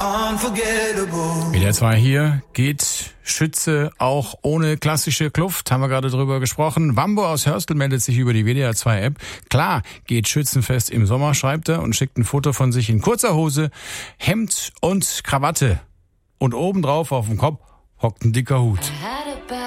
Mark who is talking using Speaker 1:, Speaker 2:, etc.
Speaker 1: WDR 2 hier, geht Schütze auch ohne klassische Kluft, haben wir gerade drüber gesprochen. Wambo aus Hörstel meldet sich über die WDR 2 App. Klar, geht Schützenfest im Sommer, schreibt er und schickt ein Foto von sich in kurzer Hose, Hemd und Krawatte. Und obendrauf auf dem Kopf hockt ein dicker Hut.